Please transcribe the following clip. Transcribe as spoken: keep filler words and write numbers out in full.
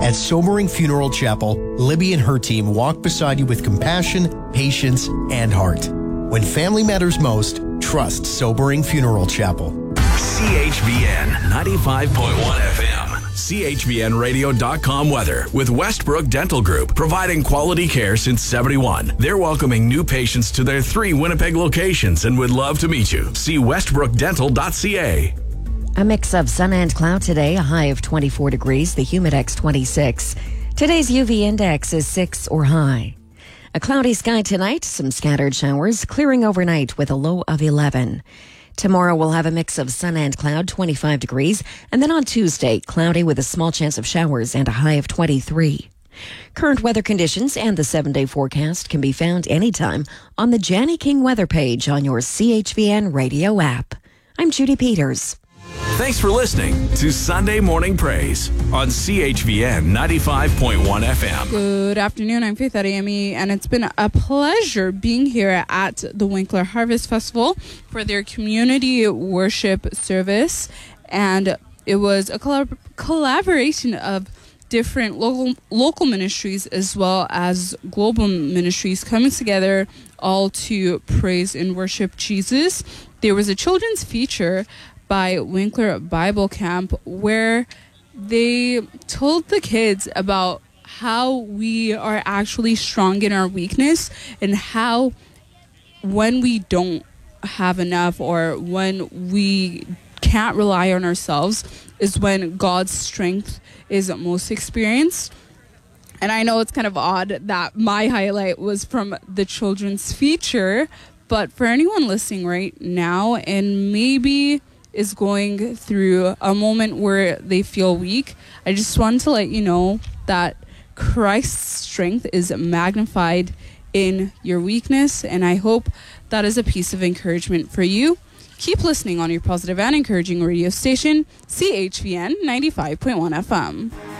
At Sobering Funeral Chapel, Libby and her team walk beside you with compassion, patience, and heart. When family matters most, trust Sobering Funeral Chapel. C H V N ninety-five point one F M. C H V N radio dot com weather with Westbrook Dental Group, providing quality care since seventy-one. They're welcoming new patients to their three Winnipeg locations and would love to meet you. See westbrook dental dot c a. A mix of sun and cloud today, a high of twenty-four degrees, the humidex twenty-six. Today's U V index is six or high. A cloudy sky tonight, some scattered showers, clearing overnight with a low of eleven. Tomorrow we'll have a mix of sun and cloud, twenty-five degrees, and then on Tuesday, cloudy with a small chance of showers and a high of twenty-three. Current weather conditions and the seven-day forecast can be found anytime on the Janny King weather page on your C H V N radio app. I'm Judy Peters. Thanks for listening to Sunday Morning Praise on C H V N ninety-five point one F M. Good afternoon. I'm Faith Adeyemi, and it's been a pleasure being here at the Winkler Harvest Festival for their community worship service. And it was a collab- collaboration of different local local ministries as well as global ministries coming together all to praise and worship Jesus. There was a children's feature by Winkler Bible Camp where they told the kids about how we are actually strong in our weakness and how when we don't have enough or when we can't rely on ourselves is when God's strength is most experienced. And I know it's kind of odd that my highlight was from the children's feature, but for anyone listening right now and maybe is going through a moment where they feel weak, I just wanted to let you know that Christ's strength is magnified in your weakness, and I hope that is a piece of encouragement for you. Keep listening on your positive and encouraging radio station, C H V N ninety-five point one F M.